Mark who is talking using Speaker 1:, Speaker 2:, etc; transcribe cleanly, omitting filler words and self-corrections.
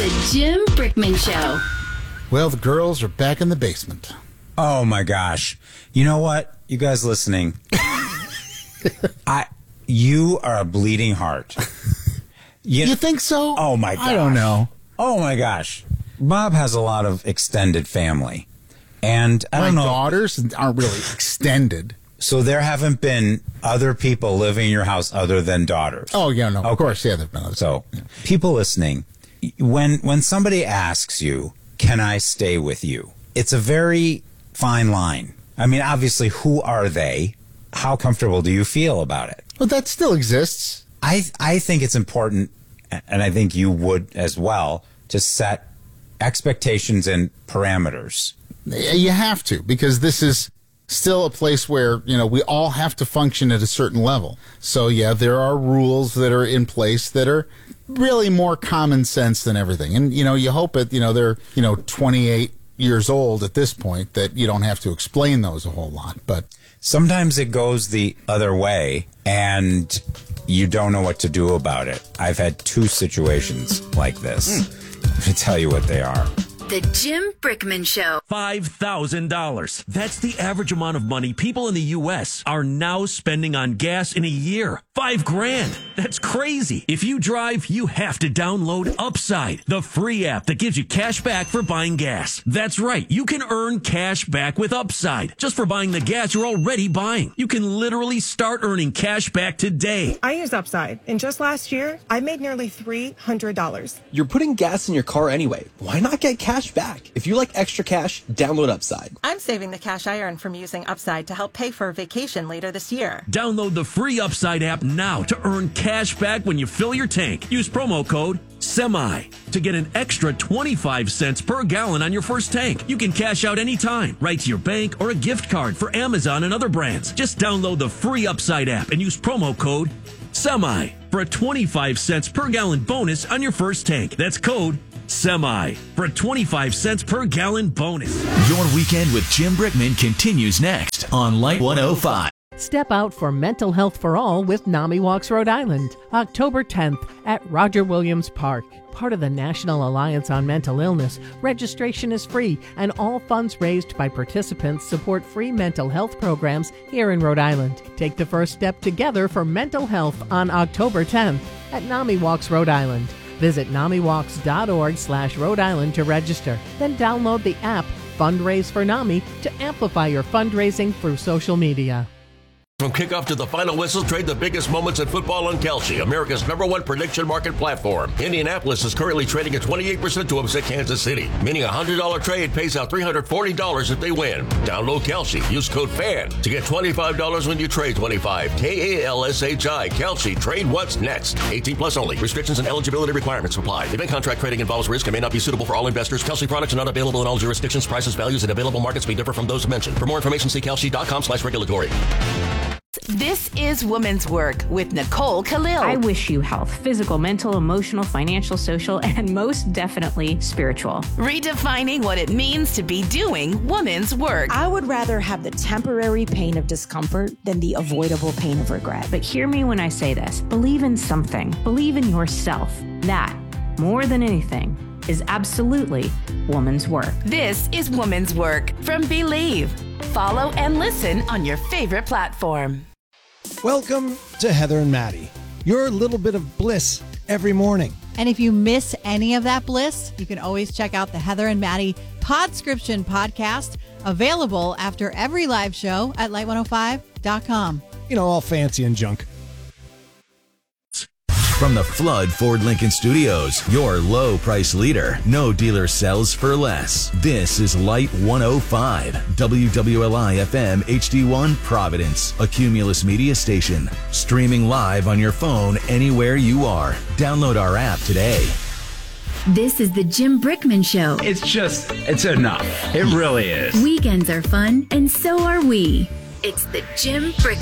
Speaker 1: The Jim Brickman Show.
Speaker 2: Well, the girls are back in the basement.
Speaker 3: Oh my gosh. You know what? You guys listening. You are a bleeding heart.
Speaker 2: You think so?
Speaker 3: Oh my gosh.
Speaker 2: I don't know.
Speaker 3: Oh my gosh. Bob has a lot of extended family. And I don't know.
Speaker 2: My daughters aren't really extended.
Speaker 3: So there haven't been other people living in your house other than daughters.
Speaker 2: Oh, yeah, no. Of course, yeah. There've been others.
Speaker 3: So people listening, when somebody asks you, can I stay with you? It's a very fine line. I mean, obviously, who are they? How comfortable do you feel about it?
Speaker 2: Well, that still exists.
Speaker 3: I think it's important, and I think you would as well, to set expectations and parameters.
Speaker 2: You have to, because this is still a place where, we all have to function at a certain level. So, yeah, there are rules that are in place that are really more common sense than everything. And, you hope they're, 28 years old at this point, that you don't have to explain those a whole lot. But
Speaker 3: sometimes it goes the other way, and you don't know what to do about it. I've had 2 situations like this. Let me tell you what they are.
Speaker 1: The Jim Brickman Show.
Speaker 4: $5,000. That's the average amount of money people in the U.S. are now spending on gas in a year. $5,000. That's crazy. If you drive, you have to download Upside, the free app that gives you cash back for buying gas. That's right. You can earn cash back with Upside just for buying the gas you're already buying. You can literally start earning cash back today.
Speaker 5: I use Upside, and just last year, I made nearly $300.
Speaker 6: You're putting gas in your car anyway. Why not get cash back? If you like extra cash, download Upside.
Speaker 5: I'm saving the cash I earn from using Upside to help pay for a vacation later this year.
Speaker 4: Download the free Upside app now to earn cash back when you fill your tank. Use promo code SEMI to get an extra 25 cents per gallon on your first tank. You can cash out anytime, right to your bank or a gift card for Amazon and other brands. Just download the free Upside app and use promo code SEMI for a 25 cents per gallon bonus on your first tank. That's code SEMI for a 25 cents per gallon bonus.
Speaker 7: Your weekend with Jim Brickman continues next on Light 105.
Speaker 8: Step out for Mental Health for All with NAMI Walks Rhode Island, October 10th at Roger Williams Park. Part of the National Alliance on Mental Illness, registration is free, and all funds raised by participants support free mental health programs here in Rhode Island. Take the first step together for mental health on October 10th at NAMI Walks Rhode Island. Visit NAMIWalks.org/Rhode Island to register. Then download the app Fundraise for NAMI to amplify your fundraising through social media.
Speaker 9: From kickoff to the final whistle, trade the biggest moments in football on Kalshi, America's #1 prediction market platform. Indianapolis is currently trading at 28% to upset Kansas City, meaning a $100 trade pays out $340 if they win. Download Kalshi. Use code FAN to get $25 when you trade 25. KALSHI. Kalshi. Trade what's next. 18 plus only. Restrictions and eligibility requirements apply. Event contract trading involves risk and may not be suitable for all investors. Kalshi products are not available in all jurisdictions. Prices, values, and available markets may differ from those mentioned. For more information, see kalshi.com/regulatory.
Speaker 1: This is Woman's Work with Nicole Khalil.
Speaker 10: I wish you health, physical, mental, emotional, financial, social, and most definitely spiritual.
Speaker 1: Redefining what it means to be doing woman's work.
Speaker 11: I would rather have the temporary pain of discomfort than the avoidable pain of regret.
Speaker 10: But hear me when I say this. Believe in something. Believe in yourself. That, more than anything, is absolutely woman's work.
Speaker 1: This is Woman's Work from Believe. Follow and listen on your favorite platform.
Speaker 12: Welcome to Heather and Maddie, your little bit of bliss every morning.
Speaker 13: And if you miss any of that bliss, you can always check out the Heather and Maddie Podscription podcast, available after every live show at light105.com.
Speaker 12: You know, all fancy and junk.
Speaker 7: From the Flood Ford Lincoln Studios, your low price leader. No dealer sells for less. This is Light 105, WWLI FM HD1 Providence, a Cumulus media station. Streaming live on your phone anywhere you are. Download our app today.
Speaker 1: This is the Jim Brickman Show.
Speaker 14: It's enough. It really is.
Speaker 1: Weekends are fun, and so are we. It's the Jim Brickman